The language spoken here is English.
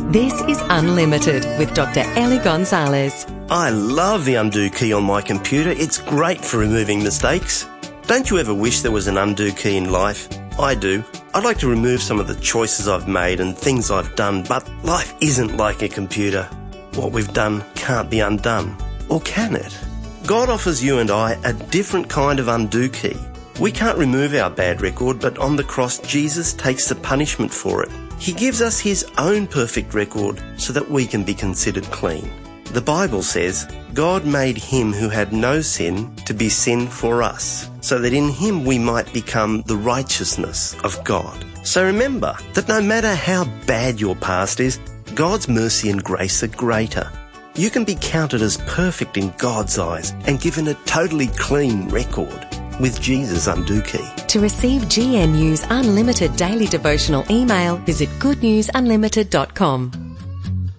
This is Unlimited with Dr. Ellie Gonzalez. I love the undo key on my computer. It's great for removing mistakes. Don't you ever wish there was an undo key in life? I do. I'd like to remove some of the choices I've made and things I've done, but life isn't like a computer. What we've done can't be undone. Or can it? God offers you and I a different kind of undo key. We can't remove our bad record, but on the cross, Jesus takes the punishment for it. He gives us his own perfect record so that we can be considered clean. The Bible says, God made him who had no sin to be sin for us, so that in him we might become the righteousness of God. So remember that no matter how bad your past is, God's mercy and grace are greater. You can be counted as perfect in God's eyes and given a totally clean record with Jesus' undo key. To receive GNU's Unlimited Daily Devotional email, visit goodnewsunlimited.com.